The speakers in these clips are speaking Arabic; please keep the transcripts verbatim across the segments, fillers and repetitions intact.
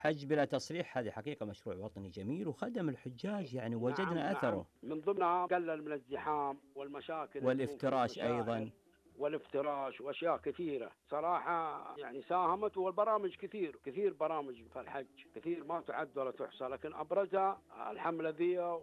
حج بلا تصريح هذه حقيقة مشروع وطني جميل وخدم الحجاج، يعني نعم وجدنا نعم، أثره. من ضمنها قلل من الزحام والمشاكل اللي تكون في والافتراش المشاعر أيضا. والافتراش واشياء كثيره صراحه، يعني ساهمت. والبرامج كثير كثير برامج في الحج كثير ما تعد ولا تحصى، لكن ابرزها الحمله ذي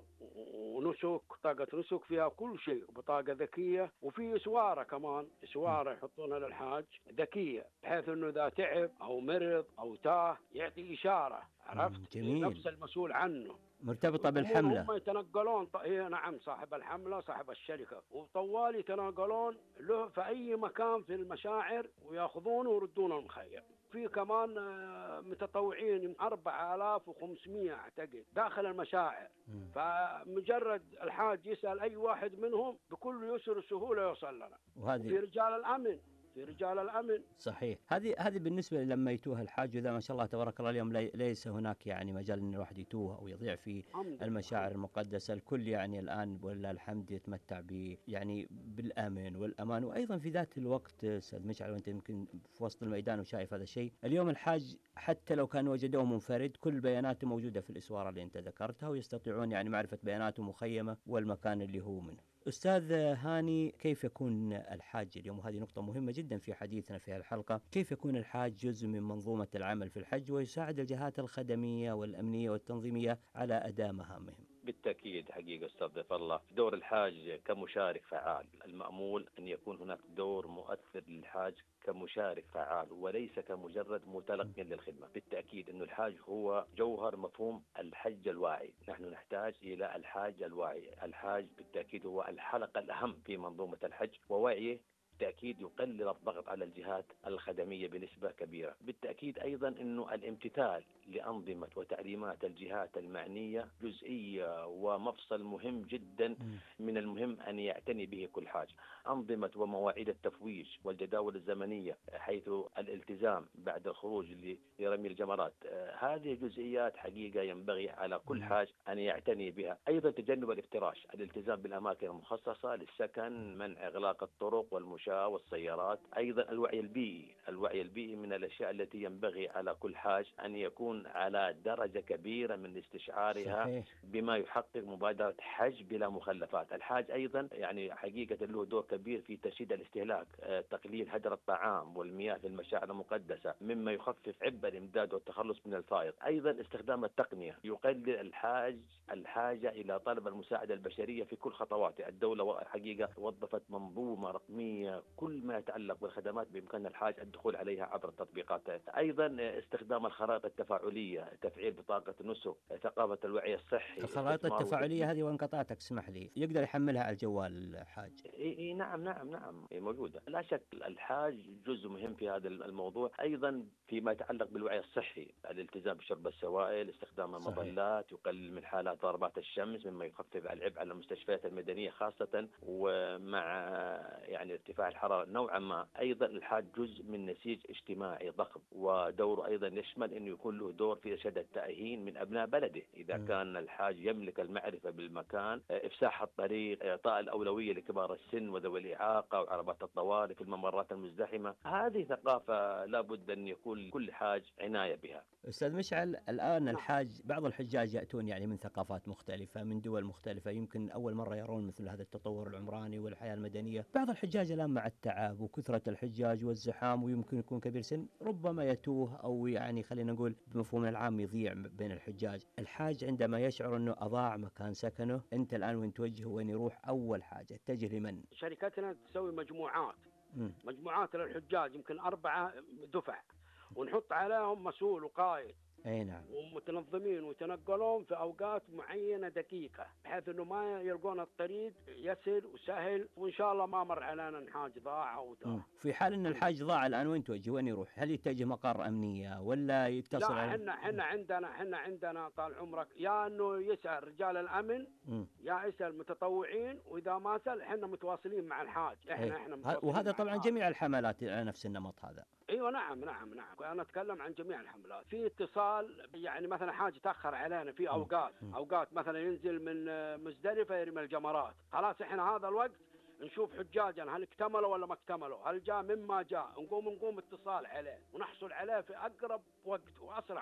ونسك بطاقه نسك فيها كل شيء، وبطاقه ذكيه، وفي سواره كمان، مم. سواره يحطونها للحاج ذكيه، بحيث انه اذا تعب او مرض او تاه يعطي اشاره، عرفت، مم. لنفس جميل. المسؤول عنه. مرتبطة ويقومون بالحملة. هم يتنقلون ط- هي نعم، صاحب الحملة صاحب الشركة، وطوال يتناقلون له في أي مكان في المشاعر، ويأخذونه ويردونه المخيم. في كمان آه، متطوعين أربعة آلاف وخمسمائة أعتقد داخل المشاعر. مم. فمجرد الحاج يسأل أي واحد منهم بكل يسر وسهولة يوصل لنا. وفي وهذه رجال الأمن، في رجال الأمن. صحيح. هذه هذه بالنسبة لما يتوه الحاج، وإذا ما شاء الله تبارك الله اليوم لي- ليس هناك يعني مجال أن الواحد يتوه أو يضيع في الحمد لله المشاعر الحمد المقدسة. الكل يعني الآن ولله الحمد يتمتع ب يعني بالأمن والأمان. وأيضا في ذات الوقت أستاذ مشعل، وأنت يمكن في وسط الميدان وشايف هذا الشيء، اليوم الحاج حتى لو كان وجدوه منفرد كل بياناته موجودة في الإسوارة اللي أنت ذكرتها، ويستطيعون يعني معرفة بياناته مخيمة والمكان اللي هو منه. أستاذ هاني، كيف يكون الحاج اليوم، وهذه نقطة مهمة جدا في حديثنا في الحلقة، كيف يكون الحاج جزء من منظومة العمل في الحج ويساعد الجهات الخدمية والأمنية والتنظيمية على أداء مهامهم؟ بالتأكيد حقيقة أستاذ ضيف الله، دور الحاج كمشارك فعال، المأمول أن يكون هناك دور مؤثر للحاج كمشارك فعال وليس كمجرد متلقي للخدمة. بالتأكيد أن الحاج هو جوهر مفهوم الحج الواعي، نحن نحتاج إلى الحاج الواعي. الحاج بالتأكيد هو الحلقة الأهم في منظومة الحج، ووعيه بالتأكيد يقلل الضغط على الجهات الخدمية بنسبة كبيرة. بالتأكيد أيضا أنه الامتثال لأنظمة وتعليمات الجهات المعنية جزئية ومفصل مهم جدا، من المهم أن يعتني به كل حاج. أنظمة ومواعيد التفويج والجداول الزمنية، حيث الالتزام بعد الخروج لرمي الجمرات، هذه جزئيات حقيقة ينبغي على كل حاج أن يعتني بها. أيضا تجنب الافتراش، الالتزام بالأماكن المخصصة للسكن، منع إغلاق الطرق والمشاة والسيارات. أيضا الوعي البيئي، الوعي البيئي من الأشياء التي ينبغي على كل حاج أن يكون على درجة كبيرة من استشعارها صحيح. بما يحقق مبادرة حج بلا مخلفات. الحاج أيضا يعني حقيقة له دور كبير في ترشيد الاستهلاك، تقليل هدر الطعام والمياه في المشاعر المقدسة، مما يخفف عبء الإمداد والتخلص من الفائض. أيضا استخدام التقنية، يقلل الحاج الحاجة إلى طلب المساعدة البشرية في كل خطواته. الدولة حقيقة وظفت منظومة رقمية، كل ما يتعلق بالخدمات بإمكان الحاج الدخول عليها عبر التطبيقات. أيضا استخدام الخرائط التفاعلية، تفعيل بطاقة النسك، ثقافة الوعي الصحي، الخرائط استثمار التفاعلية وتدريب. هذه وإن قطعتك اسمح لي، يقدر يحملها على الجوال الحاج؟ إيه إيه نعم نعم نعم موجودة، لا شك الحاج جزء مهم في هذا الموضوع. أيضا فيما يتعلق بالوعي الصحي، الالتزام بشرب السوائل، استخدام صحيح. المظلات، يقلل من حالات ضربات الشمس، مما يخفف العبء على المستشفيات المدنية خاصة، ومع يعني ارتفاع الحرارة نوعا ما. أيضا الحاج جزء من نسيج اجتماعي ضخم، ودوره أيضا يشمل أنه يكون له دور في إرشاد التأهين من أبناء بلده. إذا مم. كان الحاج يملك المعرفة بالمكان، إفساح الطريق، إعطاء الأولوية لكبار السن وذوي الإعاقة وعربات الطوارئ في الممرات المزدحمة، هذه ثقافة لابد أن يكون كل حاج عناية بها. أستاذ مشعل، الآن نعم. الحاج بعض الحجاج يأتون يعني من ثقافات مختلفة، من دول مختلفة، يمكن أول مرة يرون مثل هذا التطور العمراني والحياة المدنية. بعض الحجاج الآن مع التعب وكثرة الحجاج والزحام، ويمكن يكون كبير سن، ربما يتوه أو يعني خلينا نقول بمفهوم العام يضيع بين الحجاج. الحاج عندما يشعر أنه أضاع مكان سكنه، أنت الآن وين توجه وين يروح؟ أول حاجة اتجه لمن؟ شركتنا تسوي مجموعات، مم. مجموعات للحجاج، يمكن أربعة دفع، ونحط عليهم مسؤول وقائد أي نعم. ومتنظمين، ويتنقلون في أوقات معينة دقيقة، بحيث أنه ما يلقون الطريق يسر وسهل، وإن شاء الله ما مر علينا نحاج ضاع أو مم. تاه. في حال أن الحمد الحاج لله. ضاع الآن وين توجه وين يروح؟ هل يتجه مقر أمنية ولا لا، يتصل على؟ حنا حنا عندنا حنا عندنا طال عمرك، يا انه يسأل رجال الامن، مم. يا يسأل متطوعين، واذا ما سأل حنا متواصلين مع الحاج، احنا ايه، احنا ه- متواصلين وهذا مع طبعا الحاج. جميع الحملات على نفس النمط هذا. ايوه نعم نعم نعم، انا اتكلم عن جميع الحملات. في اتصال، يعني مثلا حاجه تاخر علينا في مم. اوقات، مم. اوقات مثلا ينزل من آه، مزدلفه يرمي الجمرات، خلاص احنا هذا الوقت نشوف حجاجنا هل اكتملوا ولا ما اكتملوا، هل جاء مما جاء، نقوم نقوم اتصال عليه ونحصل عليه في اقرب وقت واسرع وقت.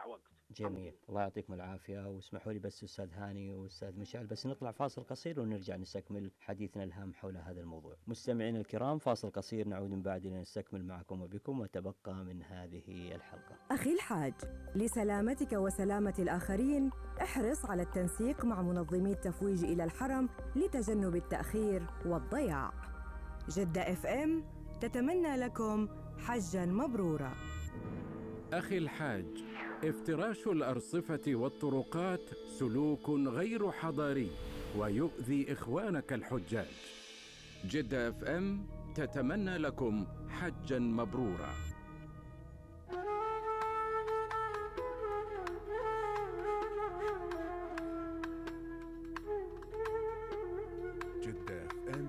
جميل، الله يعطيكم العافية. واسمحوا لي بس أستاذ هاني وأستاذ مشعل بس نطلع فاصل قصير ونرجع نستكمل حديثنا الهام حول هذا الموضوع. مستمعين الكرام، فاصل قصير نعود من بعد لنستكمل معكم وبكم وتبقى من هذه الحلقة. أخي الحاج، لسلامتك وسلامة الآخرين احرص على التنسيق مع منظمي التفويج إلى الحرم لتجنب التأخير والضياع. جدة اف ام تتمنى لكم حجاً مبرورا. أخي الحاج، افتراش الأرصفة والطرقات سلوك غير حضاري ويؤذي إخوانك الحجاج. جدة اف ام تتمنى لكم حجاً مبرورا. جدة اف ام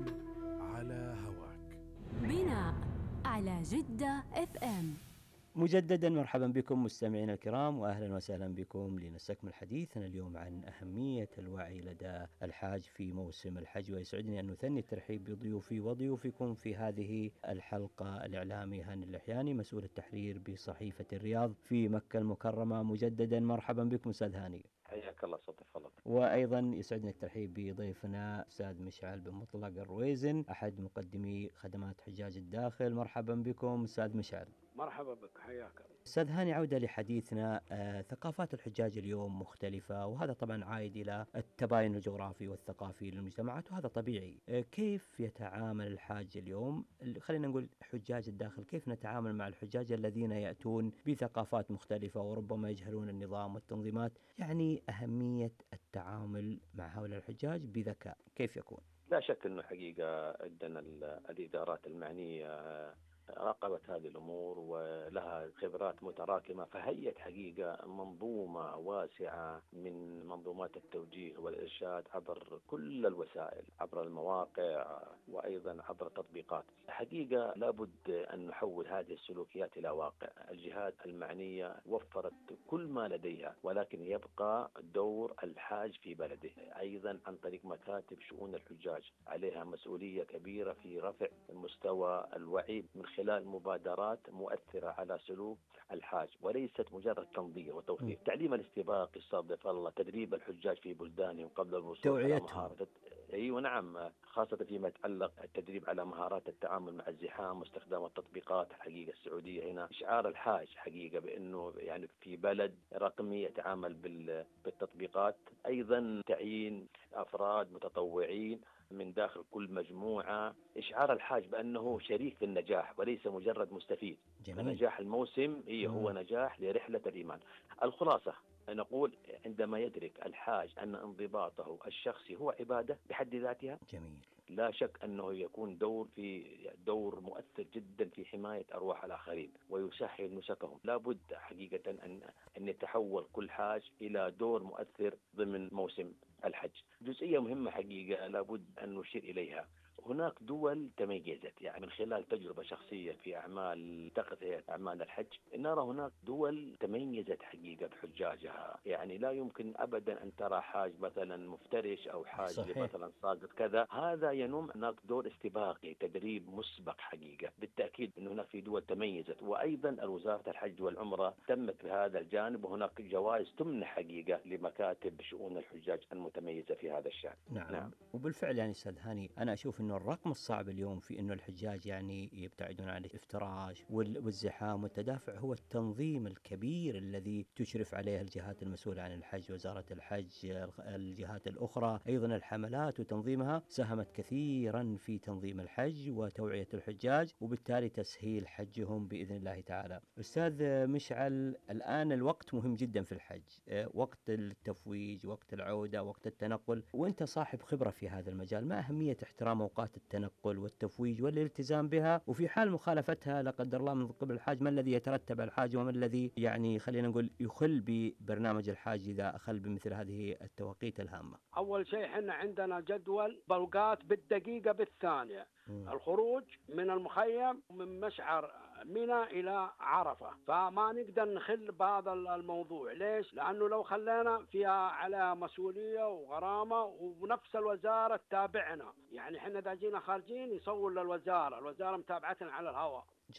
على هواك. بناء على جدة اف ام. مجددا مرحبا بكم مستمعينا الكرام، واهلا وسهلا بكم لنستكمل حديثنا اليوم عن اهميه الوعي لدى الحاج في موسم الحج. ويسعدني ان نثني الترحيب بضيوفي وضيوفكم في هذه الحلقه الاعلامي هاني اللحياني مسؤول التحرير بصحيفه الرياض في مكه المكرمه. مجددا مرحبا بكم استاذ هاني. حياك الله صوت الفضل. وايضا يسعدني الترحيب بضيفنا استاذ مشعل بن مطلق الرويزن احد مقدمي خدمات حجاج الداخل. مرحبا بكم استاذ مشعل. مرحبا بك، حياك. أستاذ هاني، عودة لحديثنا. آه، ثقافات الحجاج اليوم مختلفة، وهذا طبعا عائد إلى التباين الجغرافي والثقافي للمجتمعات، وهذا طبيعي. آه، كيف يتعامل الحاج اليوم، خلينا نقول حجاج الداخل، كيف نتعامل مع الحجاج الذين يأتون بثقافات مختلفة وربما يجهلون النظام والتنظيمات؟ يعني أهمية التعامل مع هؤلاء الحجاج بذكاء كيف يكون؟ لا شك أنه حقيقة عندنا الإدارات المعنية راقبت هذه الأمور ولها خبرات متراكمة، فهيئت حقيقة منظومة واسعة من منظومات التوجيه والإرشاد عبر كل الوسائل، عبر المواقع وأيضا عبر التطبيقات. حقيقة لابد أن نحول هذه السلوكيات إلى واقع. الجهات المعنية وفرت كل ما لديها، ولكن يبقى دور الحاج في بلده أيضا عن طريق مكاتب شؤون الحجاج. عليها مسؤولية كبيرة في رفع مستوى الوعي من خلال مبادرات مؤثرة على سلوك الحاج، وليست مجرد تنظير وتوثيق. تعليم الاستباق، استضاف الله، تدريب الحجاج في بلدانهم قبل الوصول إلى مهارة. ايوه نعم، خاصة فيما يتعلق التدريب على مهارات التعامل مع الزحام واستخدام التطبيقات. الحقيقة السعودية هنا إشعار الحاج حقيقة بأنه يعني في بلد رقمي يتعامل بالتطبيقات. أيضا تعيين أفراد متطوعين من داخل كل مجموعة، إشعار الحاج بأنه شريك في النجاح وليس مجرد مستفيد. نجاح الموسم هي هو نجاح لرحلة الإيمان. الخلاصة نقول عندما يدرك الحاج أن انضباطه الشخصي هو عبادة بحد ذاتها، جميل، لا شك أنه يكون دور في دور مؤثر جدا في حماية أرواح الآخرين ويسهل نسكهم. لابد حقيقة أن أن يتحول كل حاج إلى دور مؤثر ضمن موسم الحج. جزئية مهمة حقيقة لابد أن نشير إليها. هناك دول تميزت يعني من خلال تجربة شخصية في أعمال تغذية أعمال الحج، نرى هناك دول تميزت حقيقة بحجاجها. يعني لا يمكن أبدا أن ترى حاج مثلا مفترش أو حاج صحيح. مثلا ساقط كذا. هذا ينم هناك دور استباقي، تدريب مسبق حقيقة. بالتأكيد أن هناك في دول تميزت، وأيضا وزارة الحج والعمرة تمت بهذا الجانب، وهناك جوائز تمنح حقيقة لمكاتب شؤون الحجاج المتميزة في هذا الشأن. نعم. نعم. وبالفعل يعني أستاذ هاني، أنا أشوف إنه الرقم الصعب اليوم في إنه الحجاج يعني يبتعدون عن الافتراش والزحام والتدافع هو التنظيم الكبير الذي تشرف عليه الجهات المسؤولة عن الحج، وزارة الحج، الجهات الأخرى، أيضا الحملات وتنظيمها ساهمت كثيرا في تنظيم الحج وتوعية الحجاج وبالتالي تسهيل حجهم بإذن الله تعالى. أستاذ مشعل، الآن الوقت مهم جدا في الحج، وقت التفويج، وقت العودة، وقت التنقل، وأنت صاحب خبرة في هذا المجال. ما أهمية احترام أوقات التنقل والتفويج والالتزام بها، وفي حال مخالفتها لا قدر الله من قبل الحاج ما الذي يترتب على الحاج وما الذي يعني خلينا نقول يخل ببرنامج الحاج إذا أخل بمثل هذه التوقيت الهامة؟ أول شيء حنا عندنا جدول بوقات بالدقيقة بالثانية. م. الخروج من المخيم من مشعر منى إلى عرفة، فما نقدر نخل بهذا الموضوع. ليش؟ لأنه لو خلينا فيها على مسؤولية وغرامة، ونفس الوزارة تتابعنا. يعني حنا إذا جينا خارجين يصور للوزارة، الوزارة متابعتنا على الهواء. جميل.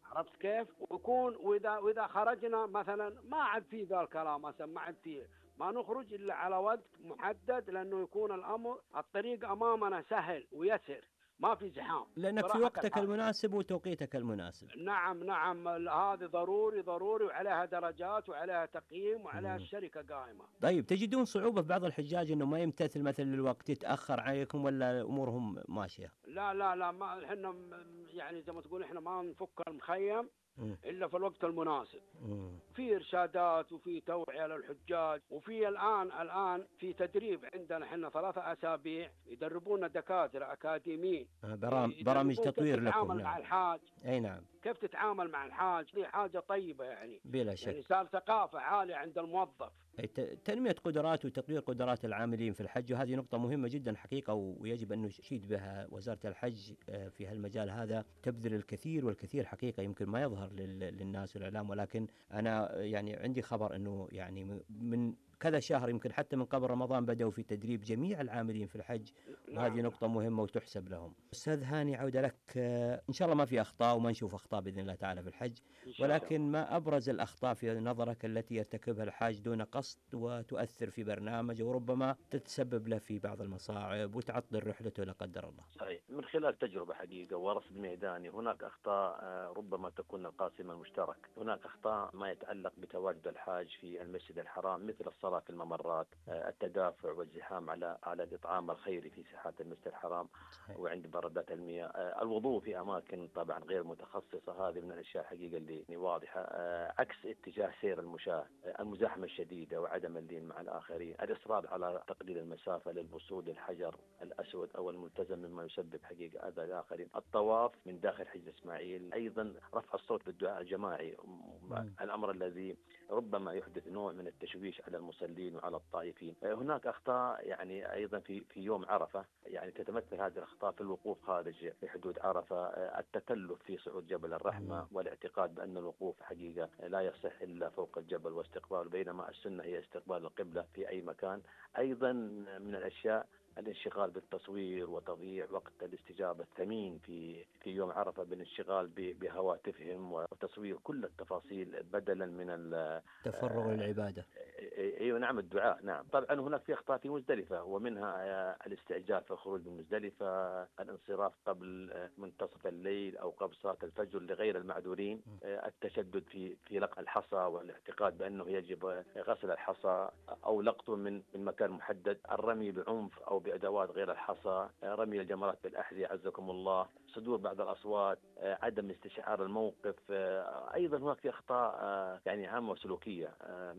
عرفت كيف؟ ويكون واذا واذا خرجنا مثلا ما عاد في ذا الكلام، مثلا ما عاد في ما نخرج الا على وقت محدد، لانه يكون الامر الطريق امامنا سهل ويسر، ما في زحام، لأنك في وقتك المناسب وتوقيتك المناسب. نعم نعم، هذه ضروري ضروري، وعليها درجات وعليها تقييم وعليها الشركة قائمة. طيب تجدون صعوبة في بعض الحجاج انه ما يمتثل مثل الوقت، يتأخر عليكم ولا امورهم ماشية؟ لا لا لا، ما احنا يعني زي ما تقول احنا ما نفك المخيم إلا في الوقت المناسب. مم. في إرشادات وفي توعية للحجاج، وفي الآن الآن في تدريب عندنا احنا ثلاثة أسابيع يدربونا دكاترة أكاديميين، برامج تطوير لكم. تتعامل نعم. مع الحاج. أي نعم. كيف تتعامل مع الحاج، دي حاجة طيبة يعني. بلا شك. يعني صار ثقافة عالية عند الموظف. تنمية قدرات وتطوير قدرات العاملين في الحج، وهذه نقطة مهمة جدا حقيقة، ويجب أن نشيد بها وزارة الحج في هالمجال هذا، تبذل الكثير والكثير حقيقة، يمكن ما يظهر للناس والإعلام، ولكن أنا يعني عندي خبر أنه يعني من كذا شهر يمكن حتى من قبل رمضان بدأوا في تدريب جميع العاملين في الحج، وهذه نقطة مهمة وتحسب لهم. أستاذ هاني عودة لك، إن شاء الله ما في أخطاء وما نشوف أخطاء بإذن الله تعالى في الحج، ولكن ما أبرز الأخطاء في نظرك التي يرتكبها الحاج دون قصد وتؤثر في برنامجه وربما تتسبب له في بعض المصاعب وتعطل رحلته لا قدر الله؟ صحيح. من خلال تجربة حقيقة ورصد ميداني، هناك أخطاء ربما تكون القاسم المشترك. هناك أخطاء ما يتعلق بتواجد الحاج في المسجد الحرام، مثل الصلاة في الممرات، التدافع والزحام على على الإطعام الخيري في ساحات المسجد الحرام وعند بردات المياه، الوضوء في أماكن طبعا غير متخصصة. هذه من الأشياء حقيقة اللي واضحة. عكس اتجاه سير المشاة، المزاحمة الشديدة وعدم اللين مع الآخرين، الإصرار على تقليل المسافة للوصول للحجر الأسود أو الملتزم مما يسبب حقيقة أذى الآخرين، الطواف من داخل حجر إسماعيل، أيضا رفع الصوت بالدعاء الجماعي، الأمر الذي ربما يحدث نوع من التشويش على المصلين وعلى الطائفين. هناك أخطاء يعني أيضا في في يوم عرفة، يعني تتمثل هذه الأخطاء في الوقوف خارج في حدود عرفة، التكلف في صعود جبل الرحمة، والاعتقاد بأن الوقوف حقيقة لا يصح إلا فوق الجبل واستقبال، بينما السنة هي استقبال القبلة في أي مكان. أيضا من الأشياء الانشغال بالتصوير وتضييع وقت الاستجابة الثمين في في يوم عرفة بالانشغال بهواتفهم وتصوير كل التفاصيل بدلا من التفرغ للعبادة. ايوه نعم، الدعاء. نعم طبعا هناك في اخطاء في مزدلفة، ومنها الاستعجال في الخروج من مزدلفة، الانصراف قبل منتصف الليل او قبل صلاة الفجر لغير المعذورين، التشدد في في لقط الحصى والاعتقاد بانه يجب غسل الحصى او لقطه من من مكان محدد، الرمي بعنف او بادوات غير الحصى، رمي الجمرات بالاحذية عزكم الله، صدور بعض الاصوات، عدم استشعار الموقف. ايضا هناك في اخطاء يعني عامة وسلوكية،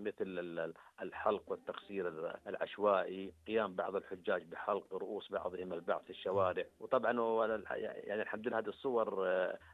مثل الحلق والتقصير العشوائي، قيام بعض الحجاج بحلق رؤوس بعضهم البعض في الشوارع. وطبعا يعني الحمد لله هذه الصور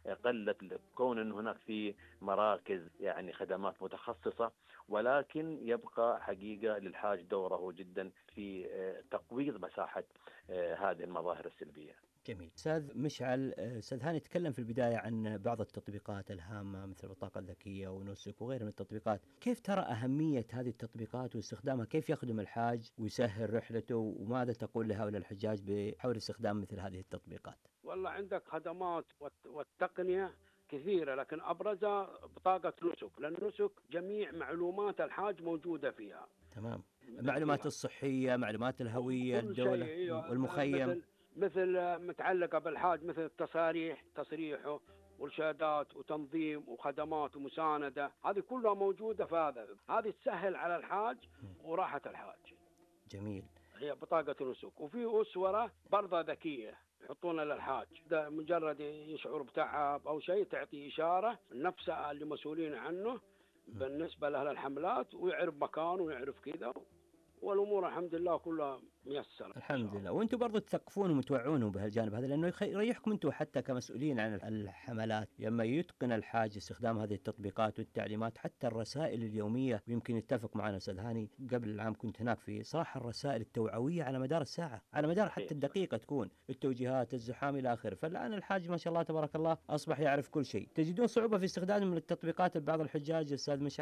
قلت كون أن هناك في مراكز يعني خدمات متخصصة، ولكن يبقى حقيقة للحاج دوره جدا في تقويض مساحة هذه المظاهر السلبية. جميل. أستاذ مشعل، أستاذ هاني تكلم في البداية عن بعض التطبيقات الهامة مثل البطاقة الذكية ونسك وغيرها من التطبيقات، كيف ترى أهمية هذه التطبيقات واستخدامها؟ كيف يخدم الحاج ويسهل رحلته؟ وماذا تقول لهؤلاء الحجاج بحول استخدام مثل هذه التطبيقات؟ والله عندك خدمات والتقنية كثيرة، لكن أبرزها بطاقة نسك، لأن نسك جميع معلومات الحاج موجودة فيها. تمام. المعلومات الصحية، معلومات الهوية، الدولة والمخيم، مثل مثل متعلقة بالحاج، مثل التصاريح، تصريحه والشهادات وتنظيم وخدمات ومساندة، هذه كلها موجودة في هذا. هذه تسهل على الحاج وراحة الحاج. جميل. هي بطاقة نسك. وفي أسورة برضه ذكية يحطونها للحاج، مجرد يشعر بتعب أو شيء تعطي إشارة نفسها اللي مسؤولين عنه بالنسبة لأهل الحملات، ويعرف مكانه ويعرف كذا، والأمور الحمد لله كلها ميسرة الحمد لله. وانتم برضو تثقفون وتوعونهم بهالجانب هذا، لانه يريحكم انتم حتى كمسؤولين عن الحملات لما يتقن الحاج استخدام هذه التطبيقات والتعليمات، حتى الرسائل اليوميه. ويمكن يتفق معنا استاذ هاني، قبل العام كنت هناك في صراحه الرسائل التوعويه على مدار الساعه، على مدار حتى الدقيقه تكون التوجيهات، الزحام الى اخره. فالان الحاج ما شاء الله تبارك الله اصبح يعرف كل شيء. تجدون صعوبه في استخدام من التطبيقات لبعض الحجاج استاذ مشعل؟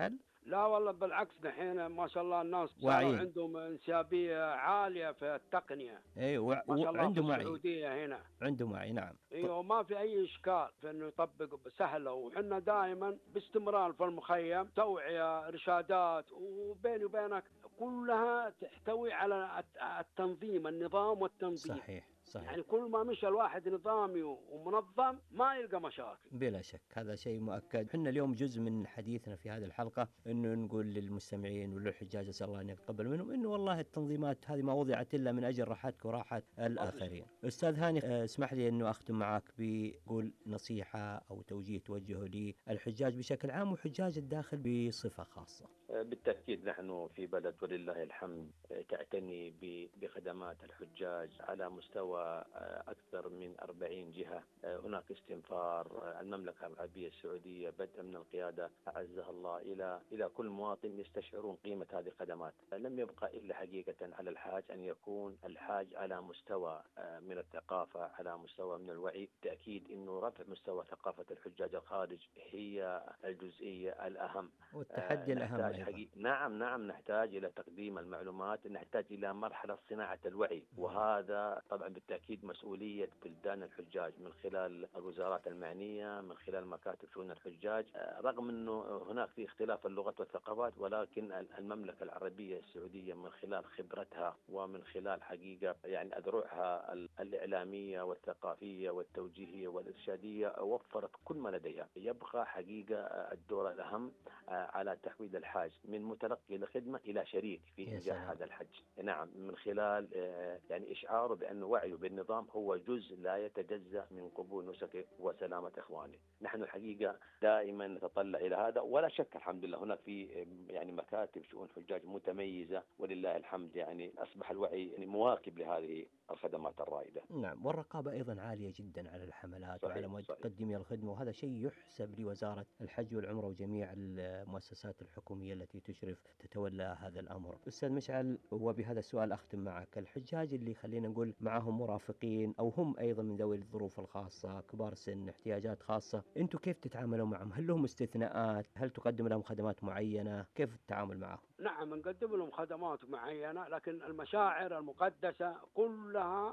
لا والله بالعكس، دحين ما شاء الله الناس صاروا عندهم انسيابية عالية في التقنية. ايوه ما شاء الله عنده في معي السعودية هنا عنده معي نعم. ايوه ما في اي اشكال في انه يطبق سهله، وحنا دائما باستمرار في المخيم توعيه ارشادات، وبيني وبينك كلها تحتوي على التنظيم، النظام والتنظيم. صحيح صحيح. يعني كل ما مشى الواحد نظامي ومنظم ما يلقى مشاكل. بلا شك هذا شيء مؤكد. حنا اليوم جزء من حديثنا في هذه الحلقة انه نقول للمستمعين وللحجاج اسال الله ان يتقبل منهم انه والله التنظيمات هذه ما وضعت الا من اجل راحتك وراحة الاخرين. استاذ هاني اسمح لي انه اختم معك بقول نصيحة او توجيه توجهه للحجاج بشكل عام وحجاج الداخل بصفة خاصة. بالتأكيد نحن في بلد ولله الحمد تعتني بخدمات الحجاج على مستوى أكثر من أربعين جهة. هناك استنفار المملكة العربية السعودية بدءا من القيادة أعزها الله إلى إلى كل مواطن يستشعرون قيمة هذه الخدمات. لم يبقى إلا حقيقة على الحاج أن يكون الحاج على مستوى من الثقافة، على مستوى من الوعي. بالتأكيد إنه رفع مستوى ثقافة الحجاج الخارج هي الجزئية الأهم والتحدي الأهم أيضا. نعم نعم نحتاج إلى تقديم المعلومات، نحتاج إلى مرحلة صناعة الوعي، وهذا طبعا بالتأكيد مسؤولية بلدان الحجاج من خلال الوزارات المعنية، من خلال مكاتب شؤون الحجاج. رغم أنه هناك في اختلاف اللغات والثقافات، ولكن المملكة العربية السعودية من خلال خبرتها ومن خلال حقيقة يعني أذرعها الإعلامية والثقافية والتوجيهية والإرشادية وفرت كل ما لديها. يبقى حقيقة الدور الأهم على تحويل الحاج من متلقي لخدمة إلى شريك في إنجاح هذا الحج. نعم من خلال يعني إشعاره بأن وعيه بالنظام هو جزء لا يتجزأ من قبول نسكه وسلامة إخوانه. نحن الحقيقة دائما نتطلع إلى هذا، ولا شك الحمد لله هناك في يعني مكاتب شؤون حجاج متميزة ولله الحمد، يعني أصبح الوعي يعني مواكب لهذه الخدمات الرائدة. نعم والرقابة أيضا عالية جدا على الحملات صحيح وعلى مقدمي الخدمة، وهذا شيء يحسب لوزارة الحج والعمرة وجميع المؤسسات الحكومية التي تشرف تتولى هذا الأمر. أستاذ مشعل، وبهذا السؤال أختم معك، الحجاج اللي خلينا نقول معهم مرافقين أو هم أيضا من ذوي الظروف الخاصة، كبار سن، احتياجات خاصة، أنتم كيف تتعاملوا معهم؟ هل لهم استثناءات؟ هل تقدم لهم خدمات معينة؟ كيف التعامل معهم؟ نعم نقدم لهم خدمات معينة، لكن المشاعر المقدسة كلها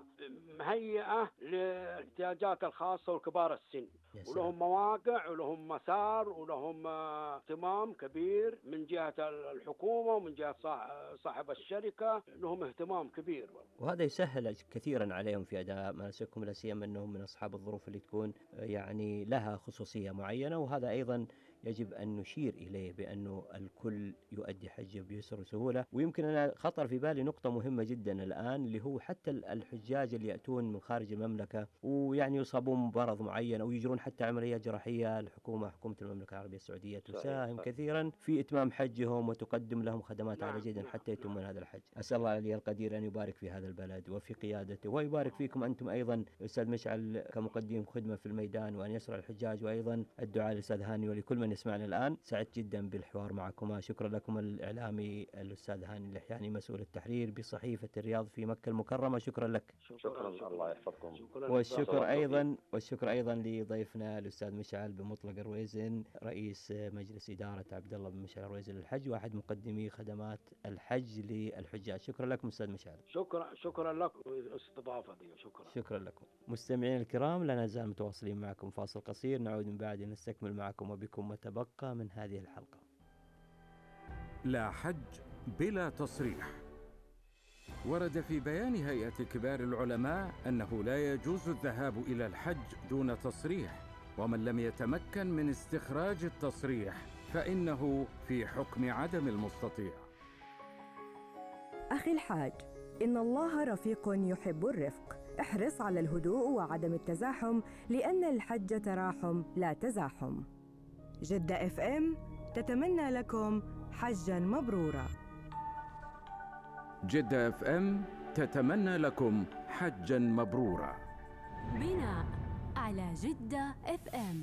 مهيئة للاحتياجات الخاصة وكبار السن، ولهم مواقع ولهم مسار ولهم اهتمام كبير من جهة الحكومة ومن جهة صاحب الشركة، لهم اهتمام كبير، وهذا يسهل كثيرا عليهم في أداء مناسكهم، لا سيما أنهم من أصحاب الظروف اللي تكون يعني لها خصوصية معينة. وهذا أيضا يجب أن نشير إليه بأنه الكل يؤدي حجه بيسر وسهولة. ويمكن أنا خطر في بالي نقطة مهمة جدا الآن، اللي هو حتى الحجاج اللي يأتون من خارج المملكة ويعني يصابون بمرض معين أو يجرون حتى عملية جراحية، الحكومة حكومة المملكة العربية السعودية تساهم كثيرا في إتمام حجهم وتقدم لهم خدمات عالية جدا حتى يتمون هذا الحج. أسأل الله العلي القدير أن يبارك في هذا البلد وفي قيادته، ويبارك فيكم أنتم أيضا أستاذ مشعل كمقدم خدمة في الميدان، وأن يسر الحجاج، وأيضا الدعاء للأستاذ هاني ولكل من يسمعنا الآن. سعدت جدا بالحوار معكما. شكرا لكم الإعلامي الأستاذ هاني اللحياني مسؤول التحرير بصحيفة الرياض في مكة المكرمة، شكرا لك. شكرا الله يحفظكم. والشكر أيضا والشكر أيضا لضيفنا الأستاذ مشعل بن مطلق الرويزن، رئيس مجلس إدارة عبد الله بن مشعل الرويزن للحج، واحد مقدمي خدمات الحج للحجاج. شكرا لكم أستاذ مشعل. شكرا شكرا لكم الاستضافة دي. شكرا شكرا لكم. مستمعين الكرام، لا نزال متواصلين معكم، فاصل قصير نعود من بعد نستكمل معكم وبكم ما تبقى من هذه الحلقة. لا حج بلا تصريح. ورد في بيان هيئة كبار العلماء أنه لا يجوز الذهاب إلى الحج دون تصريح، ومن لم يتمكن من استخراج التصريح فإنه في حكم عدم المستطيع. أخي الحاج، إن الله رفيق يحب الرفق. احرص على الهدوء وعدم التزاحم، لأن الحج تراحم لا تزاحم. جدة اف ام تتمنى لكم حجاً مبرورا. جدة اف ام تتمنى لكم حجاً مبرورا. بناء على جدة اف ام.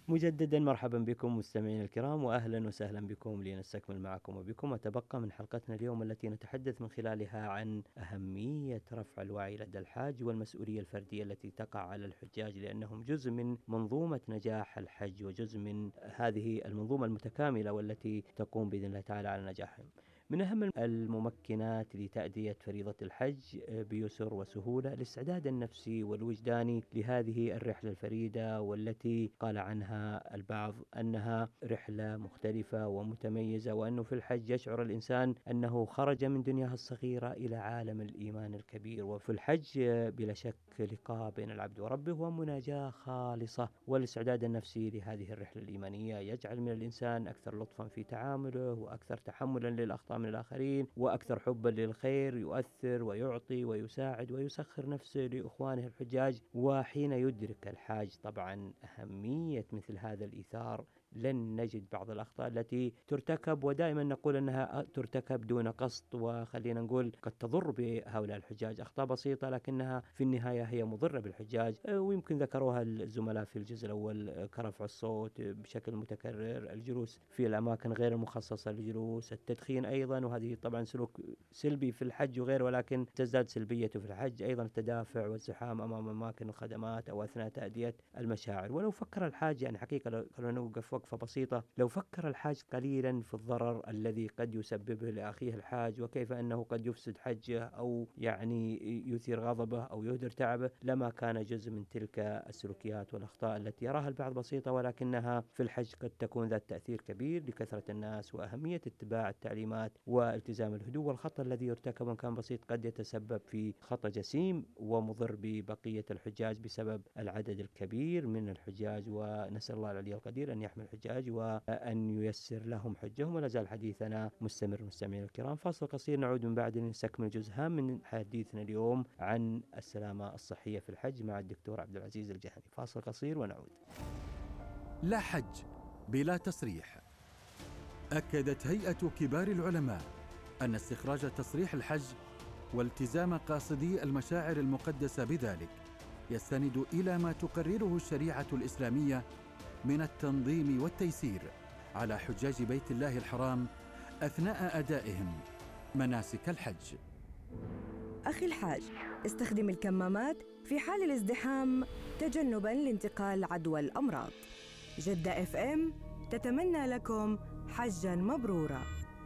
مجددا مرحبا بكم مستمعين الكرام، وأهلا وسهلا بكم لنستكمل معكم وبكم وتبقى من حلقتنا اليوم التي نتحدث من خلالها عن أهمية رفع الوعي لدى الحاج والمسؤولية الفردية التي تقع على الحجاج، لأنهم جزء من منظومة نجاح الحج وجزء من هذه المنظومة المتكاملة والتي تقوم بإذن الله تعالى على نجاحهم. من أهم الممكنات لتأدية فريضة الحج بيسر وسهولة الاستعداد النفسي والوجداني لهذه الرحلة الفريدة، والتي قال عنها البعض أنها رحلة مختلفة ومتميزة، وأنه في الحج يشعر الإنسان أنه خرج من دنياه الصغيرة إلى عالم الإيمان الكبير. وفي الحج بلا شك لقاء بين العبد وربه ومناجاة خالصة، والاستعداد النفسي لهذه الرحلة الإيمانية يجعل من الإنسان أكثر لطفا في تعامله وأكثر تحملا للأخطاء من الآخرين وأكثر حبا للخير، يؤثر ويعطي ويساعد ويسخر نفسه لإخوانه الحجاج. وحين يدرك الحاج طبعا أهمية مثل هذا الإيثار لن نجد بعض الأخطاء التي ترتكب، ودائما نقول أنها ترتكب دون قصد، وخلينا نقول قد تضر بهؤلاء الحجاج أخطاء بسيطة لكنها في النهاية هي مضرة بالحجاج. ويمكن ذكروها الزملاء في الجزء الأول كرفع الصوت بشكل متكرر، الجلوس في الأماكن غير المخصصة للجلوس، التدخين أيضا، وهذه طبعا سلوك سلبي في الحج وغيره ولكن تزداد سلبيته في الحج، أيضا التدافع والزحام أمام أماكن الخدمات أو أثناء تأدية المشاعر. ولو فكر الحاج يعني حقيقة لو خلونا نوقف وقفة بسيطة، لو فكر الحاج قليلا في الضرر الذي قد يسببه لأخيه الحاج وكيف أنه قد يفسد حجه أو يعني يثير غضبه أو يهدر تعبه، لما كان جزء من تلك السلوكيات والأخطاء التي يراها البعض بسيطة ولكنها في الحج قد تكون ذات تأثير كبير لكثرة الناس، وأهمية اتباع التعليمات والتزام الهدوء. والخطأ الذي يرتكب كان بسيط قد يتسبب في خطأ جسيم ومضر ببقية الحجاج بسبب العدد الكبير من الحجاج. ونسأل الله العلي القدير أن يحمي الحجاج وأن ييسر لهم حجهم. ولا زال حديثنا مستمر مستمعين الكرام. فاصل قصير نعود من بعد لنستكمل جزء هام من حديثنا اليوم عن السلامة الصحية في الحج مع الدكتور عبد العزيز الجهني. فاصل قصير ونعود. لا حج بلا تصريح. أكدت هيئة كبار العلماء أن استخراج تصريح الحج والتزام قاصدي المشاعر المقدسة بذلك يستند إلى ما تقرره الشريعة الإسلامية من التنظيم والتيسير على حجاج بيت الله الحرام أثناء أدائهم مناسك الحج. أخي الحاج، استخدم الكمامات في حال الازدحام تجنباً لانتقال عدوى الأمراض. جدة اف ام تتمنى لكم حجاً مبرورا.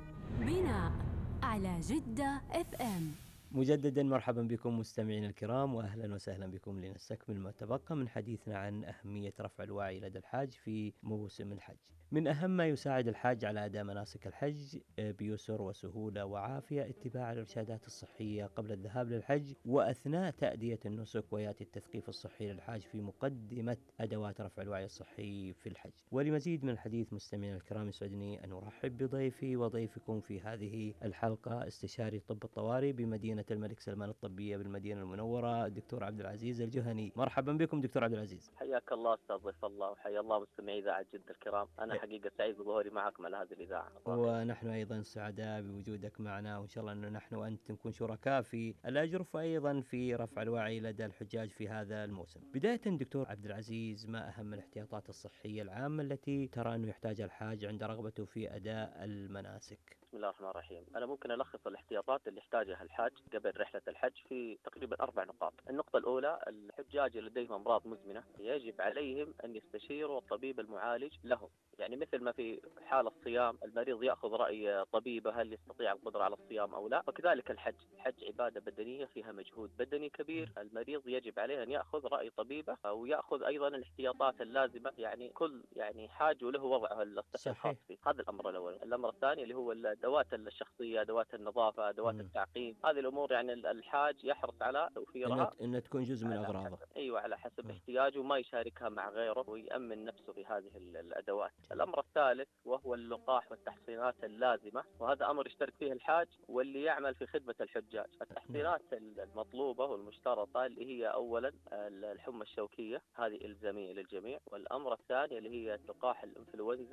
بناء على جدة اف ام. مجددا مرحبا بكم مستمعين الكرام، واهلا وسهلا بكم لنستكمل ما تبقى من حديثنا عن اهميه رفع الوعي لدى الحاج في موسم الحج. من اهم ما يساعد الحاج على اداء مناسك الحج بيسر وسهوله وعافيه اتباع الارشادات الصحيه قبل الذهاب للحج واثناء تاديه النسك، وياتي التثقيف الصحي للحاج في مقدمه ادوات رفع الوعي الصحي في الحج. ولمزيد من الحديث مستمعين الكرام يسعدني ان ارحب بضيفي وضيفكم في هذه الحلقه استشاري طب الطوارئ بمدينه الملك سلمان الطبية بالمدينة المنورة الدكتور عبد العزيز الجهني. مرحبا بكم دكتور عبد العزيز. حياك الله استاذ ضيف الله، وحيا الله مستمعي اذاعة جدة الكرام. انا حقيقة سعيد بظهوري معكم على هذه الاذاعة. ونحن ايضا سعداء بوجودك معنا، وان شاء الله انه نحن وانت نكون شركاء في الاجر وايضا في رفع الوعي لدى الحجاج في هذا الموسم. بداية دكتور عبد العزيز، ما اهم الاحتياطات الصحية العامة التي ترى انه يحتاجها الحاج عند رغبته في اداء المناسك؟ بسم الله الرحمن الرحيم. أنا ممكن ألخص الاحتياطات اللي يحتاجها الحاج قبل رحلة الحج في تقريبا أربع نقاط. النقطة الأولى، الحجاج لديهم أمراض مزمنة يجب عليهم أن يستشيروا الطبيب المعالج لهم. يعني مثل ما في حال الصيام المريض يأخذ رأي طبيبه هل يستطيع القدرة على الصيام أو لا، وكذلك الحج. الحج عبادة بدنية فيها مجهود بدني كبير، المريض يجب عليه أن يأخذ رأي طبيبه أو يأخذ أيضا الاحتياطات اللازمة. يعني كل يعني حاج وله وضعه الصحي الخاص فيه. هذا الأمر الأول. الأمر الثاني اللي هو الأدوات الشخصية، أدوات النظافة، أدوات م. التعقيم. هذه الأمور يعني الحاج يحرص على توفيرها، إنها تكون جزء من أغراضه. أيوة، على حسب م. احتياجه، وما يشاركها مع غيره ويأمن نفسه في هذه الأدوات. الأمر الثالث وهو اللقاح والتحصينات اللازمة، وهذا أمر يشترك فيه الحاج واللي يعمل في خدمة الحجاج. التحصينات المطلوبة والمشترطة اللي هي أولا الحمى الشوكية، هذه إلزامية للجميع. والأمر الثاني اللي هي لقاح الإنفلونزا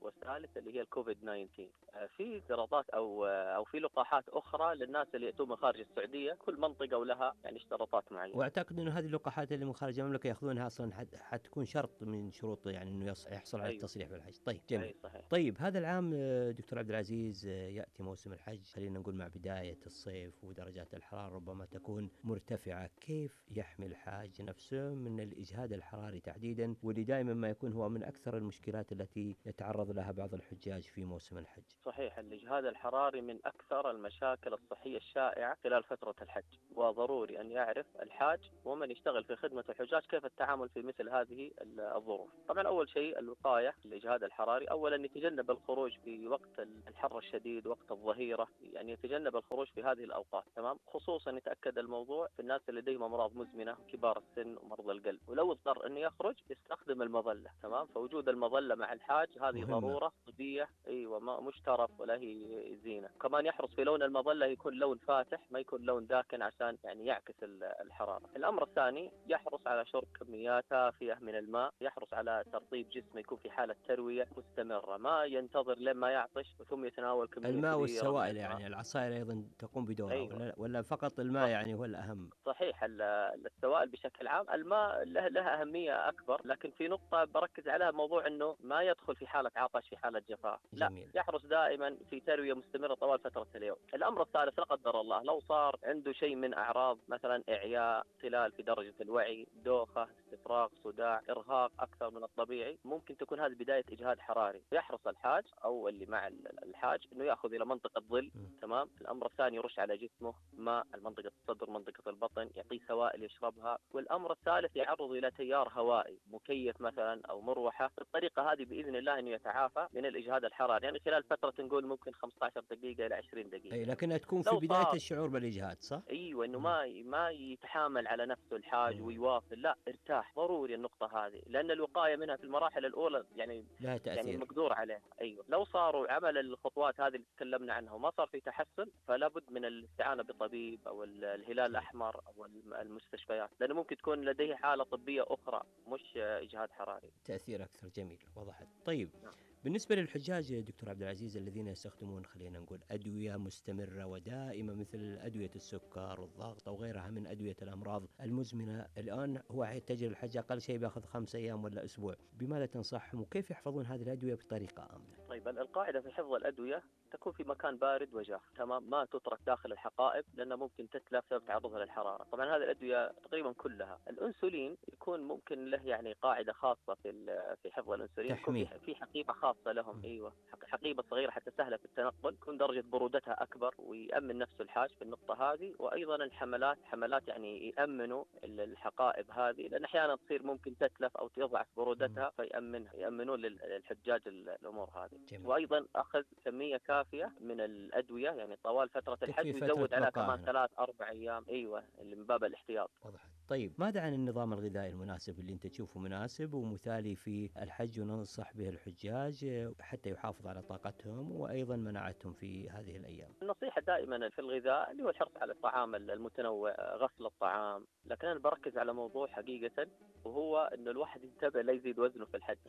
والثالث اللي هي الكوفيد تسعة عشر. في اشتراطات او او في لقاحات اخرى للناس اللي ياتون من خارج السعوديه، كل منطقه ولها يعني اشتراطات معينه. واعتقد انه هذه اللقاحات اللي من خارج المملكه ياخذونها اصلا حت- حتكون شرط من شروط يعني انه يص- يحصل على أيوة. التصريح بالحج. طيب جميل. أي صحيح. طيب هذا العام آه، دكتور عبد العزيز آه، ياتي موسم الحج، خلينا نقول مع بدايه الصيف ودرجات الحراره ربما تكون مرتفعه، كيف يحمي الحاج نفسه من الاجهاد الحراري تحديدا، واللي دائما ما يكون هو من اكثر المشكلات التي يتعرض لها بعض الحجاج في موسم الحج؟ صحيح، الإجهاد الحراري من أكثر المشاكل الصحية الشائعة خلال فترة الحج، وضروري أن يعرف الحاج ومن يشتغل في خدمة الحجاج كيف التعامل في مثل هذه الظروف. طبعا أول شيء الوقاية الإجهاد الحراري، أولا يتجنب الخروج في وقت الحر الشديد، وقت الظهيرة، يعني يتجنب الخروج في هذه الأوقات، تمام. خصوصا يتأكد الموضوع في الناس اللي لديهم أمراض مزمنة، كبار السن ومرضى القلب، ولو اضطر أن يخرج يستخدم المظلة، تمام. فوجود المظلة مع الحاج هذه مهمة. ضرورة طبية، ايوه، ما مش ترف ولا هي زينة. كمان يحرص في لون المظلة يكون لون فاتح، ما يكون لون داكن عشان يعني يعكس الحرارة. الأمر الثاني يحرص على شرب كميات كافية من الماء، يحرص على ترطيب جسمه، يكون في حالة تروية مستمرة، ما ينتظر لما يعطش ثم يتناول كمية الماء كبيرة من والسوائل، الماء. يعني العصائر ايضا تقوم بدورها. أيوة. ولا ولا فقط الماء يعني هو الاهم؟ صحيح، ال- السوائل بشكل عام، الماء له لها أهمية أكبر، لكن في نقطة بركز عليها، موضوع أنه ما يدخل في حالة عطش، في حالة جفاف، لا، جميل. يحرص دائما في تروية مستمرة طوال فترة اليوم. الأمر الثالث، لا قدر الله لو صار عنده شيء من أعراض مثلا إعياء، اختلال في درجة الوعي، دوخة، استفراغ، صداع، إرهاق أكثر من الطبيعي، ممكن تكون هذه بداية إجهاد حراري. يحرص الحاج أو اللي مع الحاج أنه يأخذ إلى منطقة ظل، تمام. الأمر الثاني يرش على جسمه ماء، منطقة الصدر، منطقة البطن، يعطيه سوائل يشربها. والأمر الثالث يعرض إلى تيار هوائي، مكيف مثلا أو مروحة. بالطريقة هذه بإذن الله أنه يتعافى من الإجهاد الحراري، يعني خلال فترة نقول ممكن خمسة عشر دقيقة إلى عشرين دقيقة. اي لكنها تكون في لو بدايه صار- الشعور بالاجهاد، صح؟ ايوه، انه ما ما يتحامل على نفسه الحاج مم. ويواصل، لا، ارتاح، ضروري النقطه هذه، لان الوقايه منها في المراحل الاولى يعني لها يعني تاثير. مقدور عليه. ايوه، لو صاروا عمل الخطوات هذه اللي تكلمنا عنها وما صار في تحسن، فلا بد من الاستعانه بطبيب او ال- الهلال الاحمر او الم- المستشفيات، لانه ممكن تكون لديه حاله طبيه اخرى مش اجهاد حراري. تاثير اكثر. جميل، وضحت. طيب نعم. بالنسبه للحجاج دكتور عبد العزيز الذين يستخدمون خلينا نقول ادويه مستمره ودائمه مثل ادويه السكر والضغط او غيرها من ادويه الامراض المزمنه، الان هو يتجه الحج اقل شيء بياخذ خمس ايام ولا اسبوع، بماذا تنصحهم وكيف يحفظون هذه الادويه بطريقه امنه؟ طيب، القاعدة في حفظ الأدوية تكون في مكان بارد وجاف، تمام، ما تترك داخل الحقائب لأنه ممكن تتلف بسبب تعرضها للحرارة. طبعا هذه الأدوية تقريبا كلها. الأنسولين يكون ممكن له يعني قاعدة خاصة في ال- في حفظ الأنسولين، يكون تحميه. في في حقيبة خاصة لهم. م. أيوة، حق- حقيبة صغيرة حتى سهلة في التنقل، تكون درجة برودتها أكبر ويأمن نفسه الحاج في النقطة هذه. وأيضا الحملات، حملات يعني يأمنوا ال- الحقائب هذه، لأن أحيانا تصير ممكن تتلف أو تضعف برودتها، فيأمنها، يأمنون لل- للحجاج ال- الأمور هذه. جميل. وايضا اخذ كميه كافيه من الادويه يعني طوال فتره الحج، تكفي فترة ويزود عليها كمان بقائها. ثلاث اربع ايام، ايوه، اللي من باب الاحتياط. وضحت. طيب ماذا عن النظام الغذائي المناسب اللي انت تشوفه مناسب ومثالي في الحج وننصح به الحجاج حتى يحافظ على طاقتهم وايضا مناعتهم في هذه الايام؟ النصيحه دائما في الغذاء اللي هو الحرص على الطعام المتنوع، غسل الطعام، لكن انا بركز على موضوع حقيقه، وهو انه الواحد ينتبه لا يزيد وزنه في الحج.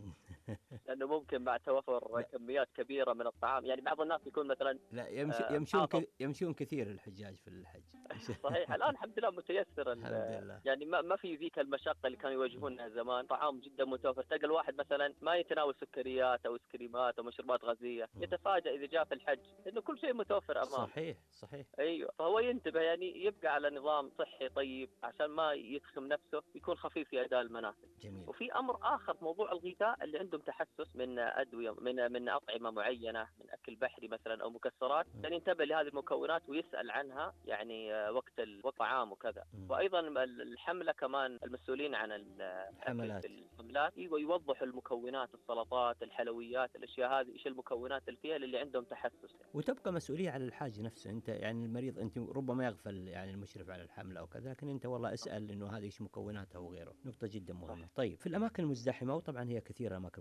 لانه ممكن مع توفر كميات كبيره من الطعام، يعني بعض الناس يكون مثلا لا يمشي آه، يمشون حاطط- ك- يمشون كثير الحجاج في الحج. صحيح، الان الحمد لله متيسر ال- الحمد لله. يعني ما ما في ذيك المشقه اللي كانوا يواجهونها زمان، طعام جدا متوفر. تلقى الواحد مثلا ما يتناول سكريات او اسكريمات او مشروبات غازيه، مم. يتفاجأ اذا جاء في الحج انه كل شيء متوفر امامه. صحيح صحيح. ايوه، فهو ينتبه، يعني يبقى على نظام صحي طيب عشان ما يدخم نفسه، يكون خفيف في اداء المناسك. جميل. وفي امر اخر، موضوع الغذاء اللي عندهم تحسس من ادويه، من من اطعمه معينه، من اكل بحري مثلا او مكسرات، م. كان ينتبه لهذه المكونات ويسال عنها يعني آه، وقت ال- وقت الطعام وكذا. م. وايضا الحمله كمان، المسؤولين عن ال- الحملات. الأكل في الحملات، ايوه، يوضحوا المكونات، السلطات، الحلويات، الاشياء هذه ايش المكونات اللي فيها للي عندهم تحسس يعني. وتبقى مسؤولية على الحاج نفسه، انت يعني المريض انت ربما يغفل يعني المشرف على الحملة او كذا، لكن انت والله اسال انه هذه ايش مكوناتها وغيره. نقطة جدا مهمة. طيب في الاماكن المزدحمة، وطبعا هي كثيرة الاماكن المزدحمة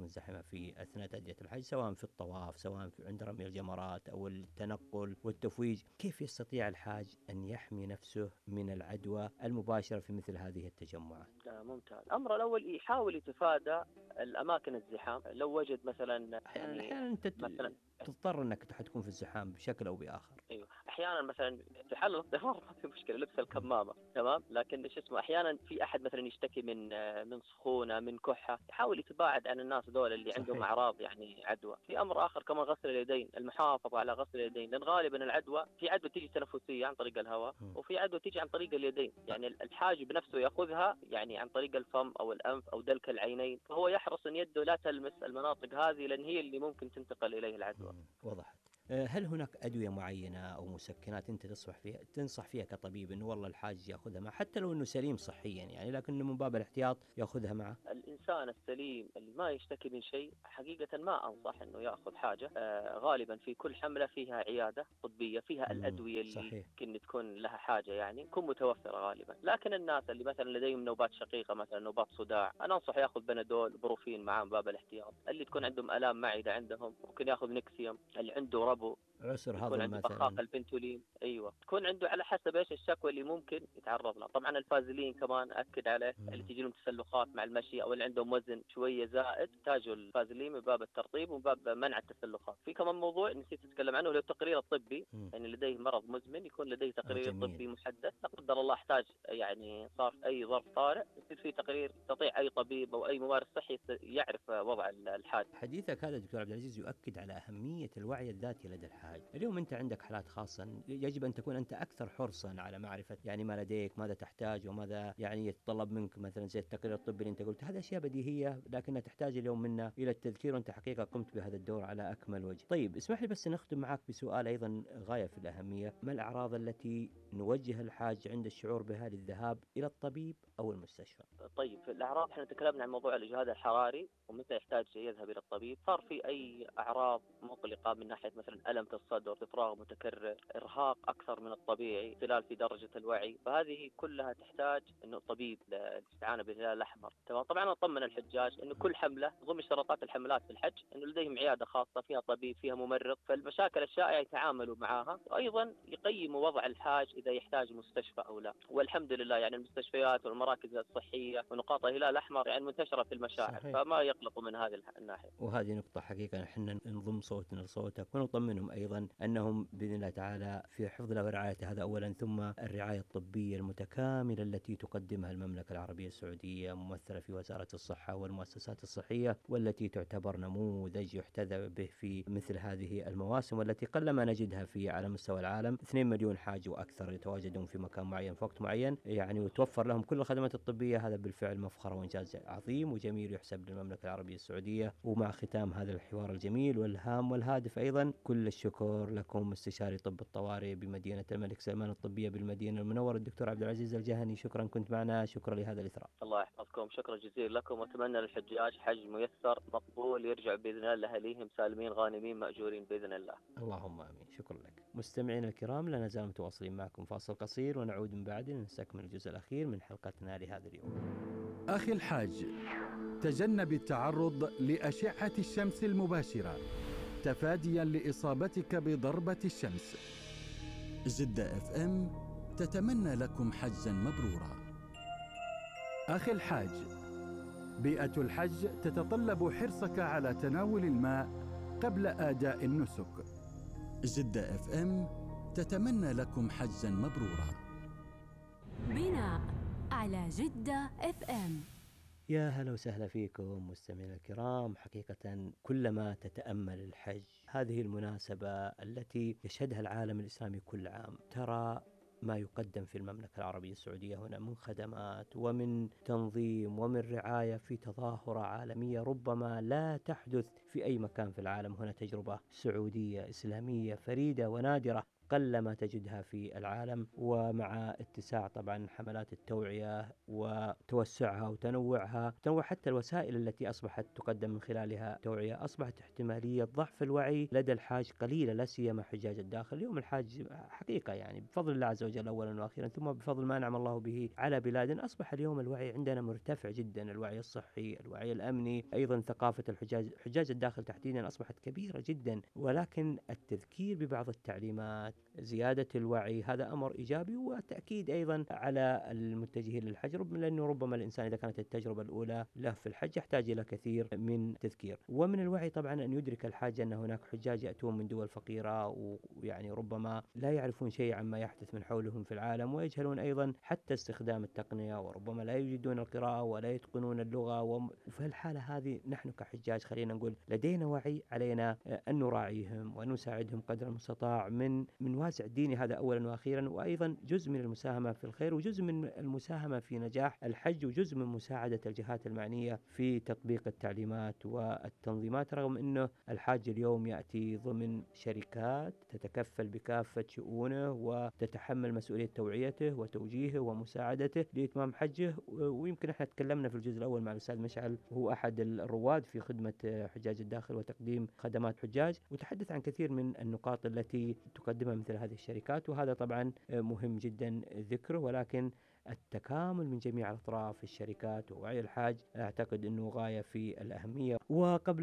في أثناء تأدية الحج، سواء في الطواف، سواء في عند رمي الجمرات أو التنقل والتفويج. كيف يستطيع الحاج أن يحمي نفسه من العدوى المباشرة في مثل هذه التجمعات؟ ممتاز. الأمر الأول يحاول يتفادى الأماكن الزحام. لو وجد مثلا أحيانا يعني أحيانا أنت مثلا تضطر أنك تكون في الزحام بشكل أو بآخر. ايوه احيانا مثلا في حال الاضطرار ما في مشكله لبس الكمامه تمام، لكن شو اسمه احيانا في احد مثلا يشتكي من من سخونه من كحه، يحاول يتباعد عن الناس دول اللي صحيح. عندهم اعراض يعني عدوى. في امر اخر كمان غسل اليدين، المحافظه على غسل اليدين، لان غالبا العدوى في عدوى تيجي تنفسيه عن طريق الهواء م. وفي عدوى تيجي عن طريق اليدين، يعني الحاج بنفسه ياخذها يعني عن طريق الفم او الانف او دلك العينين، فهو يحرص ان يده لا تلمس المناطق هذه لان هي اللي ممكن تنتقل اليه العدوى. م. وضحت. هل هناك أدوية معينة أو مسكنات أنت تصح فيها تنصح فيها كطبيب إنه والله الحاج يأخذها معه حتى لو إنه سليم صحيا يعني، لكنه من باب الاحتياط يأخذها معه؟ الإنسان السليم اللي ما يشتكي من شيء حقيقة ما أنصح إنه يأخذ حاجة. آه غالبا في كل حملة فيها عيادة طبية فيها الأدوية اللي صحيح. يمكن تكون لها حاجة يعني تكون متوفرة غالبا. لكن الناس اللي مثلا لديهم نوبات شقيقة مثلا نوبات صداع، أنا أنصح يأخذ بنادول بروفين معاه من باب الاحتياط. اللي تكون عندهم آلام معدة عندهم ممكن يأخذ نكسيوم، اللي عنده ربو عسر يكون هضم عنده مثلا. بخاخ البنتولين، ايوه تكون عنده على حسب ايش الشكوى اللي ممكن يتعرض لها. طبعا الفازلين كمان اكد عليه، مم. اللي تجي لهم تسلخات مع المشي او اللي عندهم وزن شويه زائد يحتاجوا الفازلين من باب الترطيب ومن باب منع التسلخات. في كمان موضوع نسيت اتكلم عنه اللي هو التقرير الطبي، مم. يعني لديه مرض مزمن يكون لديه تقرير جميل. طبي محدد، لا قدر الله احتاج يعني صار اي ظرف طارئ يصير في تقرير يستطيع اي طبيب او اي ممارس صحي يعرف وضع الحاج. حديثك هذا دكتور عبد العزيز يؤكد على أهمية الوعي الذاتي لدى الحاج. اليوم أنت عندك حالات خاصة، يجب أن تكون أنت أكثر حرصا على معرفة يعني ما لديك، ماذا تحتاج وماذا يعني يتطلب منك، مثلا زي التقرير الطبي اللي أنت قلت، هذا أشياء بديهية لكنها تحتاج اليوم منا إلى التذكير، وأنت حقيقة قمت بهذا الدور على أكمل وجه. طيب اسمح لي بس نختم معك بسؤال أيضا غاية في الأهمية، ما الأعراض التي نوجه الحاج عند الشعور بها للذهاب إلى الطبيب أو المستشفى؟ طيب في الأعراض احنا تكلمنا عن موضوع الإجهاد الحراري ومتى يحتاج يذهب إلى الطبيب. صار في أي أعراض مقلقة من ناحية مثلا ألم في الصدر، تفراغ متكرر، إرهاق أكثر من الطبيعي، اختلال في درجة الوعي، فهذه كلها تحتاج إنه الطبيب الاستعانة بالهلال الأحمر. تمام. طبعا نطمن الحجاج إنه كل حملة ضمن اشتراطات الحملات في الحج إنه لديهم عيادة خاصة فيها طبيب فيها ممرض، فالمشاكل الشائعة يتعاملوا معها، وأيضا يقيموا وضع الحاج إذا يحتاج مستشفى أو لا. والحمد لله يعني المستشفيات والمراكز الصحية ونقاط الهلال الأحمر يعني منتشرة في المشاعر، صحيح. فما يقلقوا من هذه الناحية. وهذه نقطة حقيقة احنا نضم صوتنا لصوتك ونطمنهم أيضا أنهم بإذن الله تعالى في حفظ الله ورعايته، هذا أولا، ثم الرعاية الطبية المتكاملة التي تقدمها المملكة العربية السعودية ممثلة في وزارة الصحة والمؤسسات الصحية، والتي تعتبر نموذج يحتذى به في مثل هذه المواسم، والتي قلما نجدها في على مستوى العالم. اثنين مليون حاج وأكثر يتواجدون في مكان معين في وقت معين يعني، وتوفر لهم كل الخدمات الطبية. هذا بالفعل مفخرة وإنجاز عظيم وجميل يحسب للمملكة العربية السعودية. ومع ختام هذا الحوار الجميل والهام والهادف أيضا، كل الشكر لكم استشاري طب الطوارئ بمدينة الملك سلمان الطبية بالمدينة المنورة الدكتور عبد العزيز الجهني، شكرا كنت معنا، شكرا لهذا الإثراء. الله يحفظكم، شكرا جزيلا لكم، وأتمنى للحجاج حج ميسر مقبول يرجع بإذن الله لأهليهم سالمين غانمين مأجورين بإذن الله. اللهم آمين. شكرا لك. مستمعينا الكرام، لا نزال متواصلين معكم، فاصل قصير ونعود من بعد لنستكمل الجزء الأخير من حلقتنا لهذا اليوم. أخي الحاج، تجنب التعرض لأشعة الشمس المباشرة تفاديا لإصابتك بضربة الشمس. جدة اف ام تتمنى لكم حجا مبرورا. أخي الحاج، بيئة الحج تتطلب حرصك على تناول الماء قبل أداء النسك. جدة اف ام تتمنى لكم حجا مبرورا. بناء على جدة اف ام. يا هلا وسهلا فيكم مستمعينا الكرام. حقيقة كلما تتأمل الحج، هذه المناسبة التي يشهدها العالم الإسلامي كل عام، ترى ما يقدم في المملكة العربية السعودية هنا من خدمات ومن تنظيم ومن رعاية في تظاهرة عالمية ربما لا تحدث في أي مكان في العالم. هنا تجربة سعودية إسلامية فريدة ونادرة قلما تجدها في العالم. ومع اتساع طبعا حملات التوعية وتوسعها وتنوعها، تنوع حتى الوسائل التي أصبحت تقدم من خلالها توعية، أصبحت احتمالية ضعف الوعي لدى الحاج قليلة، لا سيما حجاج الداخل. اليوم الحاج حقيقة يعني بفضل الله عز وجل أولا وأخيرا، ثم بفضل ما نعم الله به على بلادنا، أصبح اليوم الوعي عندنا مرتفع جدا، الوعي الصحي، الوعي الأمني، أيضا ثقافة الحجاج حجاج الداخل تحديدا أصبحت كبيرة جدا. ولكن التذكير ببعض التعليمات، زيادة الوعي، هذا أمر إيجابي، وتأكيد أيضا على المتجهين للحج، لأنه ربما الإنسان إذا كانت التجربة الأولى له في الحج يحتاج إلى كثير من تذكير. ومن الوعي طبعا أن يدرك الحاج أن هناك حجاج يأتون من دول فقيرة، ويعني ربما لا يعرفون شيء عما يحدث من حولهم في العالم، ويجهلون أيضا حتى استخدام التقنية، وربما لا يجدون القراءة ولا يتقنون اللغة. وفي الحالة هذه نحن كحجاج خلينا نقول لدينا وعي، علينا أن نراعيهم وأن نساعدهم قدر المستطاع من من وازع الديني، هذا أولا وأخيرا، وأيضا جزء من المساهمة في الخير، وجزء من المساهمة في نجاح الحج، وجزء من مساعدة الجهات المعنية في تطبيق التعليمات والتنظيمات. رغم أنه الحاج اليوم يأتي ضمن شركات تتكفل بكافة شؤونه وتتحمل مسؤولية توعيته وتوجيهه ومساعدته لإتمام حجه. ويمكن احنا تكلمنا في الجزء الأول مع الأستاذ مشعل، وهو أحد الرواد في خدمة حجاج الداخل وتقديم خدمات حجاج، وتحدث عن كثير من النقاط التي تقدمها مثل هذه الشركات، وهذا طبعا مهم جدا ذكره. ولكن التكامل من جميع الأطراف، الشركات ووعي الحاج، أعتقد أنه غاية في الأهمية. وقبل